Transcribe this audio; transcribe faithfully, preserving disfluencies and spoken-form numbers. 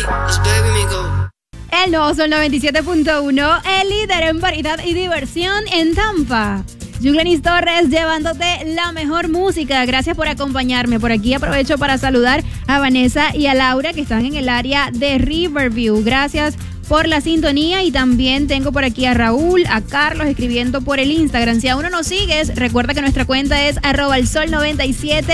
El nuevo Sol noventa y siete punto uno, el líder en variedad y diversión en Tampa. Yuglenis Torres llevándote la mejor música. Gracias por acompañarme. Por aquí aprovecho para saludar a Vanessa y a Laura que están en el área de Riverview. Gracias por la sintonía y también tengo por aquí a Raúl, a Carlos escribiendo por el Instagram. Si aún no nos sigues, recuerda que nuestra cuenta es arroba el sol noventa y siete.